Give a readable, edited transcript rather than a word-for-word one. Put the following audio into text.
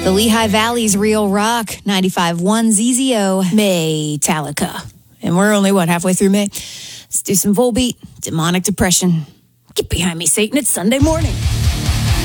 The Lehigh Valley's Real Rock, 95.1 ZZO, Metallica. And we're only, halfway through May? Let's do some Volbeat, Demonic Depression. Get behind me, Satan. It's Sunday morning.